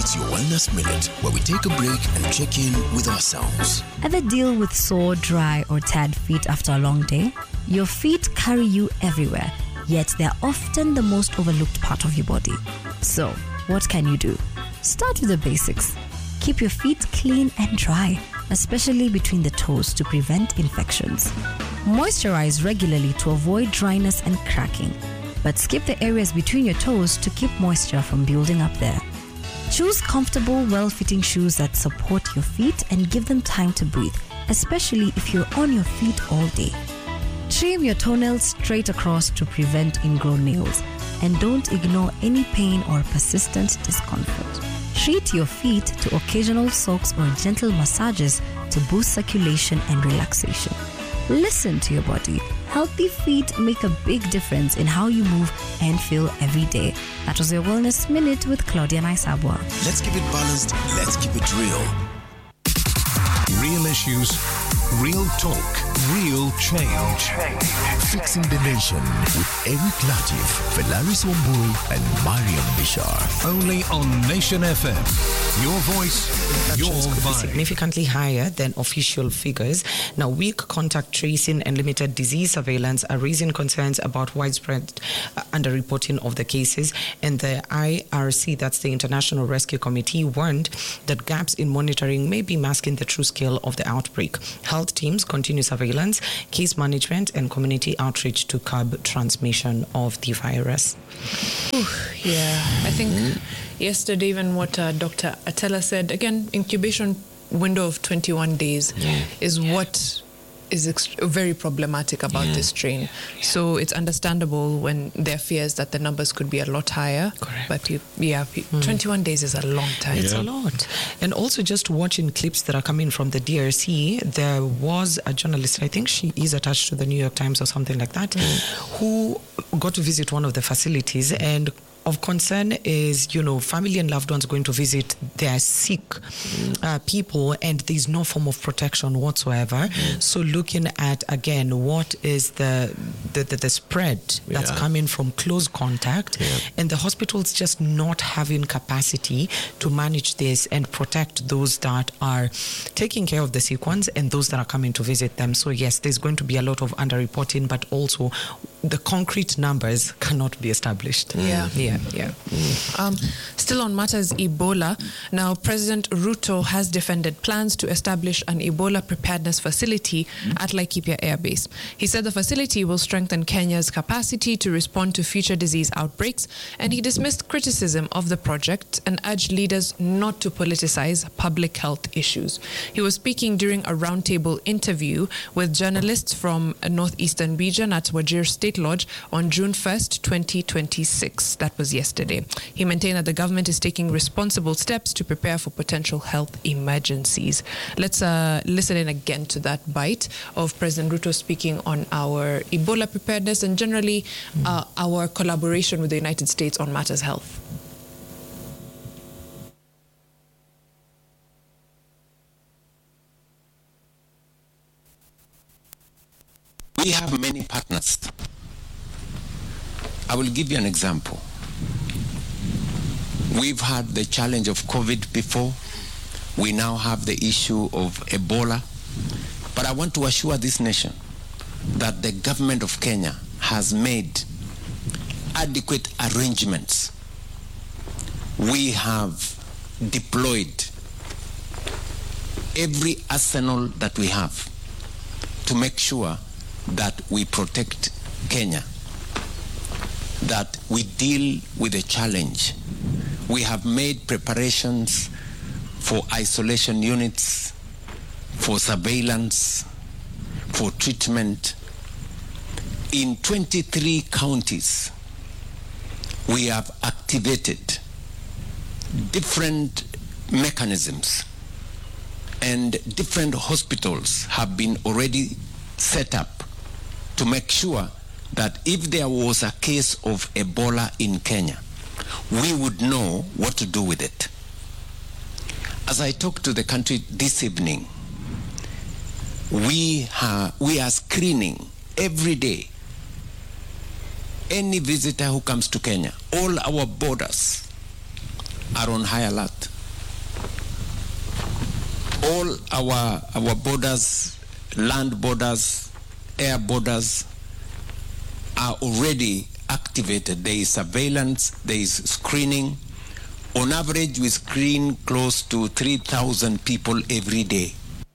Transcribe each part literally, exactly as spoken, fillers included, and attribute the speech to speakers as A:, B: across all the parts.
A: It's your Wellness Minute, where we take a break and check in with ourselves.
B: Ever deal with sore, dry, or tired feet after a long day? Your feet carry you everywhere, yet they're often the most overlooked part of your body. So, what can you do? Start with the basics. Keep your feet clean and dry, especially between the toes, to prevent infections. Moisturize regularly to avoid dryness and cracking, but skip the areas between your toes to keep moisture from building up there. Choose comfortable, well-fitting shoes that support your feet and give them time to breathe, especially if you're on your feet all day. Trim your toenails straight across to prevent ingrown nails, and don't ignore any pain or persistent discomfort. Treat your feet to occasional soaks or gentle massages to boost circulation and relaxation. Listen to your body. Healthy feet make a big difference in how you move and feel every day. That was your Wellness Minute with Claudia Naisabwa.
A: Let's keep it balanced. Let's keep it real.
C: Real issues, real talk, real change. Fixing the Nation with Eric Latif, Velaris Wambui, and Mariam Bishar. Only on Nation F M. Your voice, your
D: could be
C: vibe.
D: significantly higher than official figures. Now, weak contact tracing and limited disease surveillance are raising concerns about widespread uh, underreporting of the cases. And the I R C, that's the International Rescue Committee, warned that gaps in monitoring may be masking the true scale of the outbreak. Health teams continue surveillance, case management, and community outreach to curb transmission of the virus.
E: Ooh, yeah, I think mm-hmm. yesterday, even what uh, Doctor Atela said, again, incubation window of twenty-one days yeah. is yeah. what is ext- very problematic about yeah. this strain. Yeah. So it's understandable when there are fears that the numbers could be a lot higher.
D: Correct.
E: But you, yeah, mm. twenty-one days is a long time.
D: It's
E: yeah.
D: a lot. And also just watching clips that are coming from the D R C, there was a journalist, I think she is attached to the New York Times or something like that, mm. who got to visit one of the facilities, and of concern is, you know, family and loved ones going to visit their sick uh, people, and there's no form of protection whatsoever. Mm. So looking at, again, what is the the, the, the spread that's yeah. coming from close contact, yeah. and the hospitals just not having capacity to manage this and protect those that are taking care of the sick ones and those that are coming to visit them. So yes, there's going to be a lot of underreporting, but also the concrete numbers cannot be established.
E: Yeah.
D: Yeah. Yeah.
E: Mm. Um, still on matters Ebola, now President Ruto has defended plans to establish an Ebola preparedness facility mm. at Laikipia Air Base. He said the facility will strengthen Kenya's capacity to respond to future disease outbreaks, and he dismissed criticism of the project and urged leaders not to politicize public health issues. He was speaking during a roundtable interview with journalists from a northeastern region at Wajir State Lodge on June first, twenty twenty-six. That was yesterday. He maintained that the government is taking responsible steps to prepare for potential health emergencies. Let's uh, listen in again to that bite of President Ruto speaking on our Ebola preparedness and generally mm. uh, our collaboration with the United States on matters health.
F: We have many partners. I will give you an example. We've had the challenge of COVID before. We now have the issue of Ebola. But I want to assure this nation that the government of Kenya has made adequate arrangements. We have deployed every arsenal that we have to make sure that we protect Kenya, that we deal with the challenge. We have made preparations for isolation units, for surveillance, for treatment. In twenty-three counties, we have activated different mechanisms, and different hospitals have been already set up to make sure that if there was a case of Ebola in Kenya, we would know what to do with it. As I talk to the country this evening, we, ha- we are screening every day any visitor who comes to Kenya. All our borders are on high alert. all our our borders, land borders, air borders are already activated. There is surveillance, there is screening. On average, we screen close to three thousand people every day.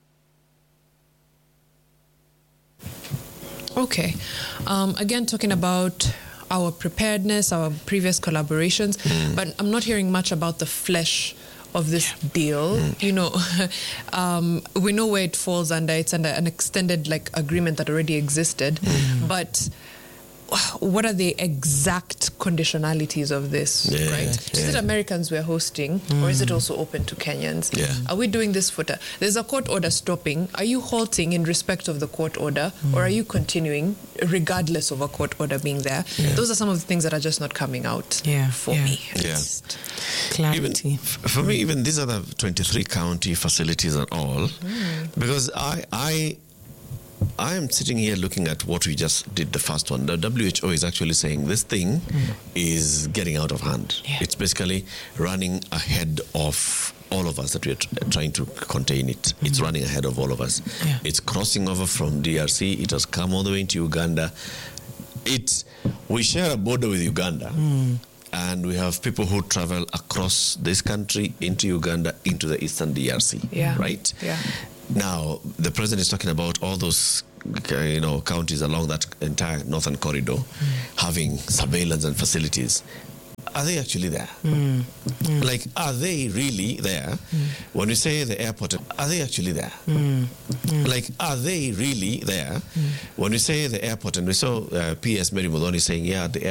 E: Okay. Um, again, talking about our preparedness, our previous collaborations, mm. but I'm not hearing much about the flesh of this yeah. deal. Mm. You know, um, we know where it falls under. It's under an extended like agreement that already existed, mm. but what are the exact conditionalities of this,
G: yeah,
E: right?
G: yeah.
E: Is it Americans we're hosting, mm. or is it also open to Kenyans?
G: Yeah.
E: Are we doing this for... Ta- There's a court order stopping. Are you halting in respect of the court order, mm. or are you continuing regardless of a court order being there? Yeah. Those are some of the things that are just not coming out
D: yeah.
E: for
D: yeah.
E: me.
G: Yeah.
D: Clarity.
G: Even, for me, even these are the twenty-three county facilities and all, mm. because I... I I am sitting here looking at what we just did, the first one. The W H O is actually saying this thing mm. is getting out of hand. Yeah. It's basically running ahead of all of us that we are tr- trying to contain it. Mm. It's running ahead of all of us. Yeah. It's crossing over from D R C. It has come all the way into Uganda. It's, we share a border with Uganda. Mm. And we have people who travel across this country into Uganda, into the eastern D R C,
E: yeah.
G: right?
E: Yeah.
G: Now, the president is talking about all those, you know, counties along that entire northern corridor mm. having surveillance and facilities. Are they actually there? Mm. Mm. Like, are they really there? Mm. When we say the airport, are they actually there? Mm. Mm. Like, are they really there? Mm. When we say the airport, and we saw uh, P S Mary Modoni saying, yeah, the